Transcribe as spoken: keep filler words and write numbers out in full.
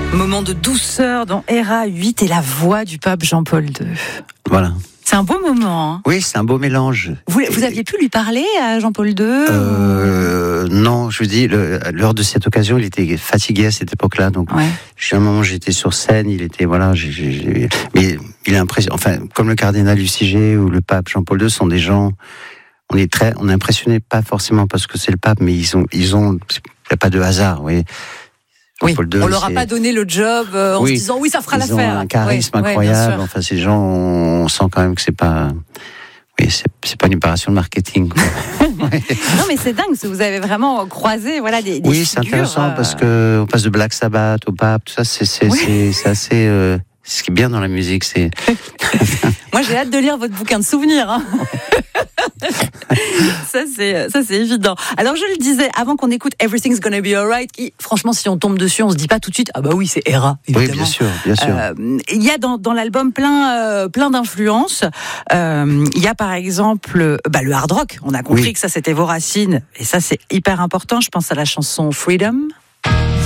Moment de douceur dans R A huit et la voix du pape Jean-Paul deux. Voilà. C'est un beau moment. Hein. Oui, c'est un beau mélange. Vous, vous aviez pu lui parler à Jean-Paul deux euh, ou... Non, je vous dis, le, lors de cette occasion, il était fatigué à cette époque-là. Donc, ouais. à un moment, j'étais sur scène, il était, voilà, j'ai, j'ai, mais il est impressionnant. Enfin, comme le cardinal Luciger ou le pape Jean-Paul deux sont des gens, on est très, on est impressionné, pas forcément parce que c'est le pape, mais ils ont, ils ont, il n'y a pas de hasard, vous voyez. Oui, deux, on leur a pas donné le job euh, en oui, se disant oui, ça fera ils l'affaire. Ils ont un charisme oui, incroyable. Oui, enfin, ces gens, on sent quand même que c'est pas, oui, c'est, c'est pas une opération de marketing. Quoi. ouais. Non, mais c'est dingue, parce que vous avez vraiment croisé, voilà, des, des oui, figures. C'est intéressant euh... parce que on passe de Black Sabbath au pape, tout ça, c'est, c'est, oui. c'est, c'est assez. Euh, ce qui est bien dans la musique, c'est. Moi, j'ai hâte de lire votre bouquin de souvenirs. Hein. ça, c'est, ça, c'est évident. Alors, je le disais, avant qu'on écoute Everything's Gonna Be Alright, qui, franchement, si on tombe dessus, on se dit pas tout de suite, ah bah oui, c'est R A, évidemment. Oui, bien sûr, bien sûr. Il euh, y a dans, dans l'album plein, euh, plein d'influences. Il euh, y a, par exemple, bah, le hard rock. On a compris oui. que ça, c'était vos racines. Et ça, c'est hyper important. Je pense à la chanson Freedom.